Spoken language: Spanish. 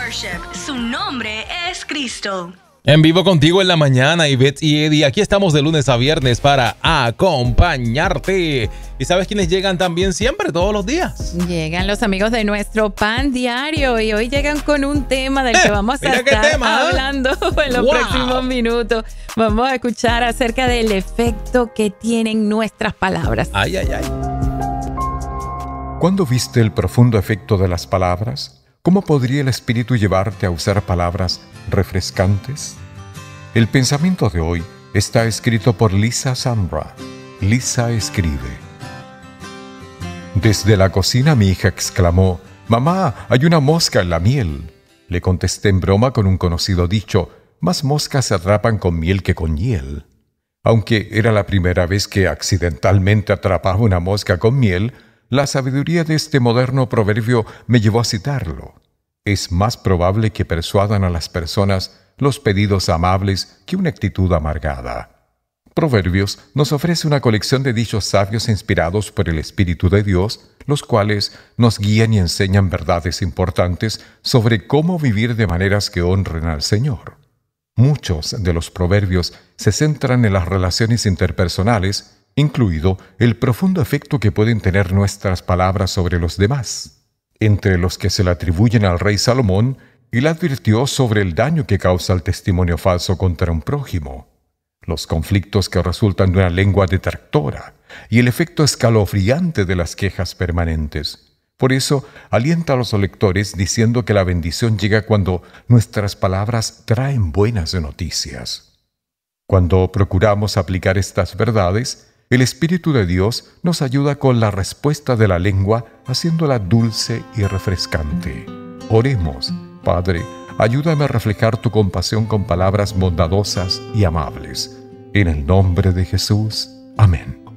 Worship. Su nombre es Cristo. En vivo contigo en la mañana, Ivette y Eddie. Aquí estamos de lunes a viernes para acompañarte. ¿Y sabes quiénes llegan también siempre, todos los días? Llegan los amigos de nuestro Pan Diario y hoy llegan con un tema del que vamos a estar hablando en los próximos minutos. Vamos a escuchar acerca del efecto que tienen nuestras palabras. Ay, ay, ay. ¿Cuándo viste el profundo efecto de las palabras? ¿Cómo podría el Espíritu llevarte a usar palabras refrescantes? El pensamiento de hoy está escrito por Lisa Sandra. Lisa escribe: Desde la cocina mi hija exclamó: «Mamá, hay una mosca en la miel». Le contesté en broma con un conocido dicho: «Más moscas se atrapan con miel que con hiel». Aunque era la primera vez que accidentalmente atrapaba una mosca con miel, la sabiduría de este moderno proverbio me llevó a citarlo. Es más probable que persuadan a las personas los pedidos amables que una actitud amargada. Proverbios nos ofrece una colección de dichos sabios inspirados por el Espíritu de Dios, los cuales nos guían y enseñan verdades importantes sobre cómo vivir de maneras que honren al Señor. Muchos de los proverbios se centran en las relaciones interpersonales, incluido el profundo efecto que pueden tener nuestras palabras sobre los demás. Entre los que se le atribuyen al rey Salomón, él advirtió sobre el daño que causa el testimonio falso contra un prójimo, los conflictos que resultan de una lengua detractora y el efecto escalofriante de las quejas permanentes. Por eso, alienta a los lectores diciendo que la bendición llega cuando nuestras palabras traen buenas noticias. Cuando procuramos aplicar estas verdades, el Espíritu de Dios nos ayuda con la respuesta de la lengua, haciéndola dulce y refrescante. Oremos. Padre, ayúdame a reflejar tu compasión con palabras bondadosas y amables. En el nombre de Jesús. Amén.